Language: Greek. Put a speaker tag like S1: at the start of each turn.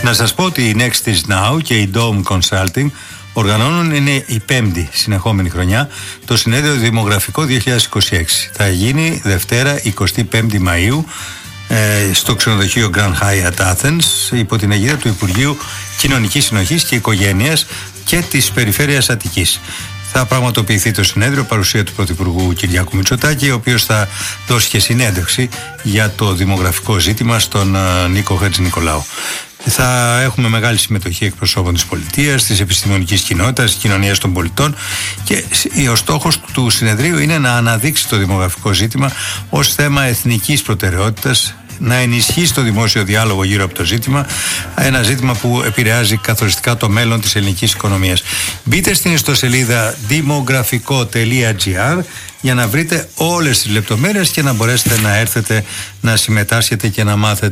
S1: Να σας πω ότι η Next is Now και η Dome Consulting οργανώνουν, είναι η 5η συνεχόμενη χρονιά, το συνέδριο Δημογραφικό 2026. Θα γίνει Δευτέρα 25η Μαΐου στο ξενοδοχείο Grand Hyatt Athens υπό την αιγίδα του Υπουργείου Κοινωνικής Συνοχής και Οικογένειας και της Περιφέρειας Αττικής. Θα πραγματοποιηθεί το συνέδριο παρουσία του Πρωθυπουργού Κυριάκου Μητσοτάκη, ο οποίος θα δώσει και συνέντευξη για το δημογραφικό ζήτημα στον Νίκο Χατζηνικολάου. Θα έχουμε μεγάλη συμμετοχή εκπροσώπων της πολιτείας, της επιστημονικής κοινότητας, της κοινωνίας των πολιτών και ο στόχος του συνεδρίου είναι να αναδείξει το δημογραφικό ζήτημα ως θέμα εθνικής προτεραιότητας, να ενισχύσει το δημόσιο διάλογο γύρω από το ζήτημα, ένα ζήτημα που επηρεάζει καθοριστικά το μέλλον της ελληνικής οικονομίας. Μπείτε στην ιστοσελίδα demografiko.gr για να βρείτε όλες τις λεπτομέρειες και να μπορέσετε να έρθετε να συμμετάσχετε και να μάθετε